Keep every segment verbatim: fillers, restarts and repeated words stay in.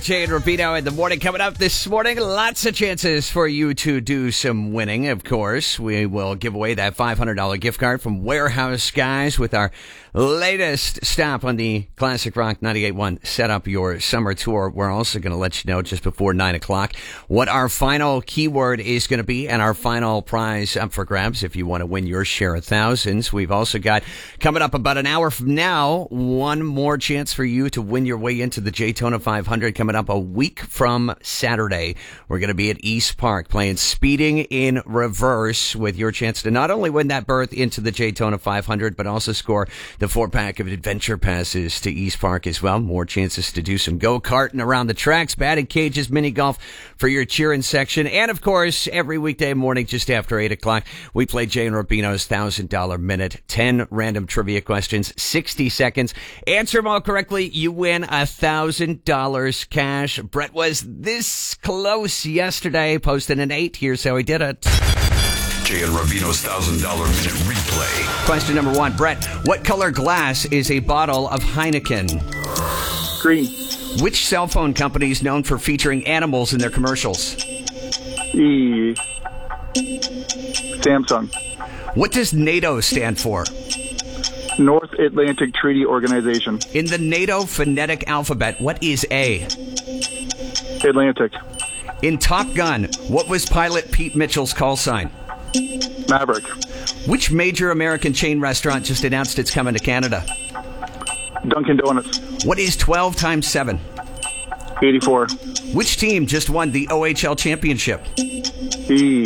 Jay and Rubino in the morning. Coming up this morning, lots of chances for you to do some winning, of course. We will give away that five hundred dollars gift card from Warehouse Guys with our latest stop on the Classic Rock ninety-eight point one Set Up Your Summer Tour. We're also going to let you know just before nine o'clock what our final keyword is going to be and our final prize up for grabs if you want to win your share of thousands. We've also got, coming up about an hour from now, one more chance for you to win your way into the Daytona five hundred coming up a week from Saturday. We're going to be at East Park playing Speeding in Reverse with your chance to not only win that berth into the Daytona five hundred, but also score the four-pack of adventure passes to East Park as well. More chances to do some go-karting around the tracks, batting cages, mini golf for your cheering section. And, of course, every weekday morning just after eight o'clock, we play Jay and Rubino's one thousand dollars Minute. ten random trivia questions, sixty seconds. Answer them all correctly, you win one thousand dollars cash. Brett was this close yesterday, posting an eight. Here's how he did it. Jay and Rubino's one thousand dollars Minute replay. Question number one. Brett, what color glass is a bottle of Heineken? Green. Which cell phone company is known for featuring animals in their commercials? E. Samsung. What does NATO stand for? North Atlantic Treaty Organization. In the NATO phonetic alphabet, what is A? Atlantic. In Top Gun, what was pilot Pete Mitchell's call sign? Maverick. Which major American chain restaurant just announced it's coming to Canada? Dunkin' Donuts. What is twelve times seven? eighty-four. Which team just won the O H L championship? E.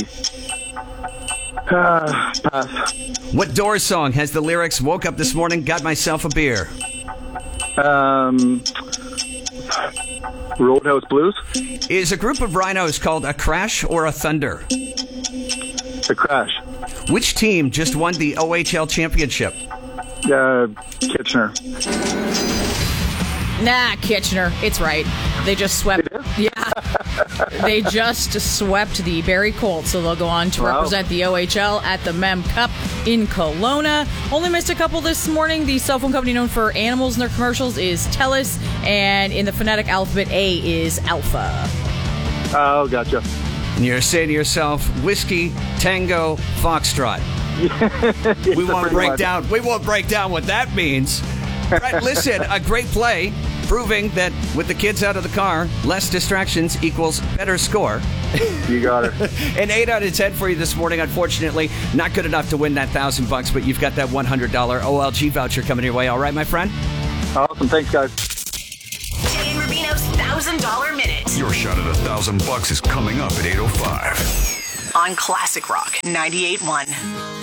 Uh, pass. What Doors song has the lyrics, woke up this morning, got myself a beer? Um, Roadhouse Blues. Is a group of rhinos called a crash or a thunder? The Crash. Which team just won the O H L championship? Uh, Kitchener. Nah, Kitchener. It's right. They just swept. Yeah. They just swept the Barrie Colts, so they'll go on to Wow. represent the O H L at the Mem Cup in Kelowna. Only missed a couple this morning. The cell phone company known for animals in their commercials is TELUS, and in the phonetic alphabet, A is Alpha. Oh, gotcha. And you're saying to yourself, Whiskey, Tango, Foxtrot. we won't break much. down. We won't break down what that means. Right, listen, a great play, proving that with the kids out of the car, less distractions equals better score. You got it. An eight out of ten for you this morning. Unfortunately, not good enough to win that thousand bucks, but you've got that one hundred dollars O L G voucher coming your way. All right, my friend. Awesome. Thanks, guys. Jay and Rubino's one thousand dollars Minute. Your shot at a thousand bucks is coming up at eight oh five. On Classic Rock ninety-eight point one.